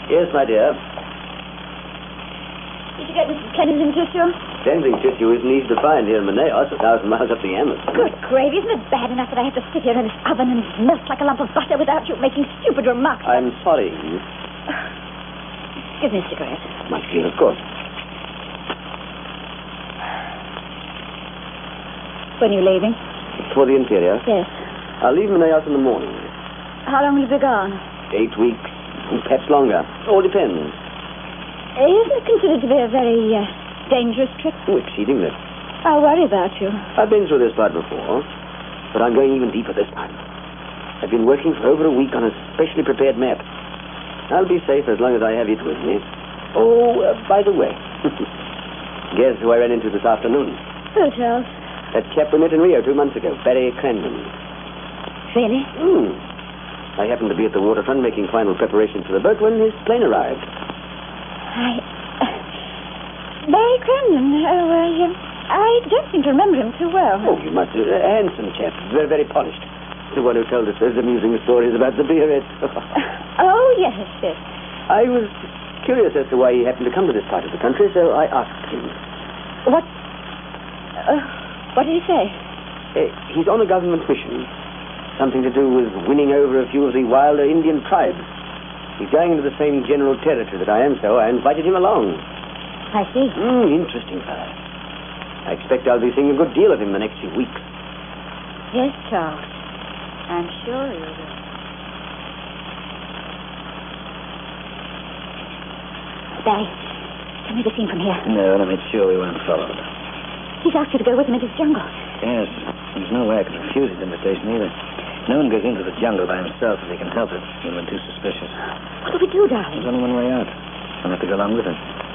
Yes, my dear. Did you get Mrs. Kenning's tissue? Kensington tissue isn't easy to find here in Manaos, 1,000 miles up the Amazon. Good gravy, isn't it bad enough that I have to sit here in this oven and melt like a lump of butter without you making stupid remarks? I'm sorry. Give me a cigarette. My dear, of course. When are you leaving? For the interior? Yes. I'll leave Manaos in the morning. How long will you be gone? 8 weeks, perhaps longer. All depends. Isn't it considered to be a very dangerous trip? Oh, exceedingly. I'll worry about you. I've been through this part before, but I'm going even deeper this time. I've been working for over a week on a specially prepared map. I'll be safe as long as I have it with me. Oh, by the way, guess who I ran into this afternoon? Who, Charles? That chap we met in Rio 2 months ago, Barry Crandon. Really? I happened to be at the waterfront making final preparations for the boat when his plane arrived. Barry Crandon. I don't seem to remember him too well. Oh, you must. A handsome chap, very, very polished. The one who told us those amusing stories about the beerheads. Oh, yes. I was curious as to why he happened to come to this part of the country, so I asked him. What did he say? He's on a government mission. Something to do with winning over a few of the wilder Indian tribes. He's going into the same general territory that I am, so I invited him along. I see. Interesting fellow. I expect I'll be seeing a good deal of him the next few weeks. Yes, Charles. I'm sure you will. Barry, can we be seen from here? No, let me make sure we weren't followed. He's asked you to go with him into the jungle. Yes, there's no way I could refuse his invitation either. No one goes into the jungle by himself if he can help it. He would be too suspicious. What do we do, darling? There's only one way out. I'll have to go along with him.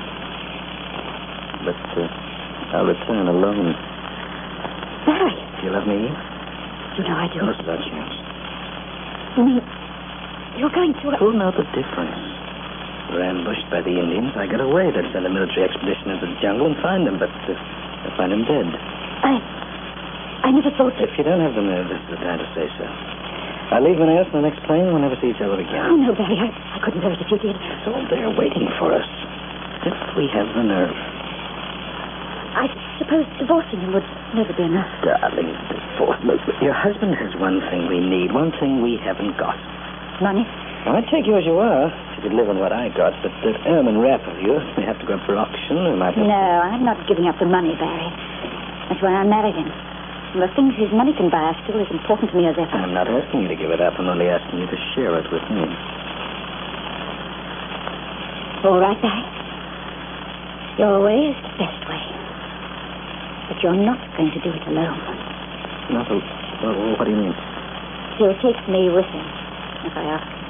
But I'll return alone. Barry. Do you love me? You know I do. What's that chance? You mean you're going to... Who'll know the difference? We're ambushed by the Indians. I get away. They'd send a military expedition into the jungle and find him, but they'll find him dead. I never thought... If you don't have the nerve, this is the time to say so. I'll leave Manaos in the next plane. We'll never see each other again. Oh, no, Barry. I couldn't do it if you did. It's all there waiting for us. If we have the nerve. I suppose divorcing him would never be enough. Darling, divorce. Your husband has one thing we need, one thing we haven't got. Money? Well, I'd take you as you are, if you could live on what I got, but that ermine wrap of yours may have to go up for auction. We might have No, I'm not giving up the money, Barry. That's why I married him. And the things his money can buy are still as important to me as ever. I'm not asking you to give it up. I'm only asking you to share it with me. All right, Barry. Your way is the best way. But you're not going to do it alone. Not a... Well, what do you mean? He'll take me with him, if I ask him.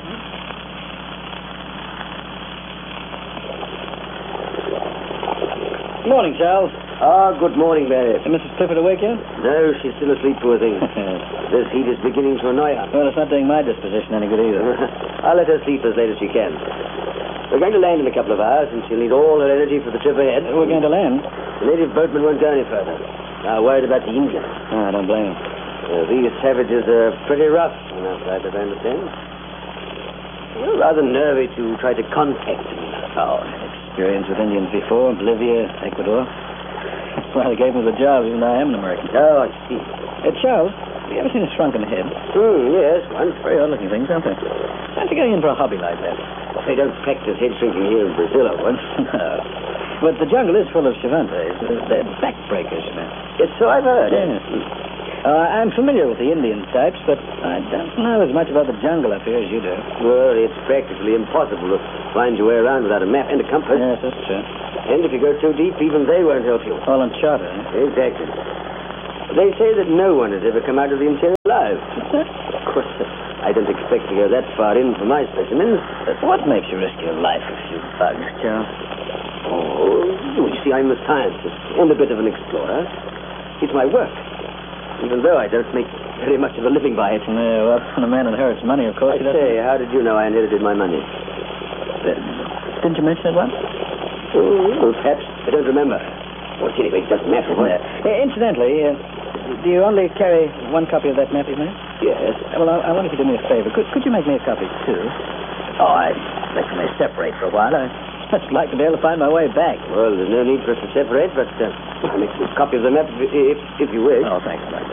Good morning, Charles. Good morning, Barry. Is Mrs. Clifford awake yet? No, she's still asleep, poor thing. This heat is beginning to annoy her. Well, it's not doing my disposition any good either. I'll let her sleep as late as she can. We're going to land in a couple of hours, and she'll need all her energy for the trip ahead. We're going to land? The native boatmen won't go any further. They're worried about the Indians. I don't blame them. These savages are pretty rough enough, I understand. You're rather nervy to try to contact them. Oh, I've had experience with Indians before. Bolivia, Ecuador. That's why they gave me the job, even though I am an American. Oh, I see. Charles, have you ever seen a shrunken head? Yes, once. Very odd-looking things, aren't they? Fancy getting in for a hobby like that. They don't practice head shrinking here in Brazil, I once. No. But the jungle is full of Cervantes. They're backbreakers, man. Yes, so I've heard. Yes. I'm familiar with the Indian types, but I don't know as much about the jungle up here as you do. Well, it's practically impossible to find your way around without a map and a compass. Yes, that's true. And if you go too deep, even they won't help you. All on charter, eh? Exactly. They say that no one has ever come out of the interior alive. What's that? Of course, I don't expect to go that far in for my specimens. What makes you risk your life for a few bugs, Charles? Oh, you see, I'm a scientist and a bit of an explorer. It's my work. Even though I don't make very much of a living by it. No, well, when a man inherits money, of course I say, how did you know I inherited my money? Didn't you mention it once? Oh, perhaps. I don't remember. Well, anyway, it doesn't matter. What? Incidentally, do you only carry one copy of that map you've made? Yes. Well, I wonder if you do me a favor. Could you make me a copy, too? Oh, Let's may separate for a while. I'd like to be able to find my way back. Well, there's no need for us to separate, but I'll make a copy of the map if you wish. Oh, thanks, Doctor.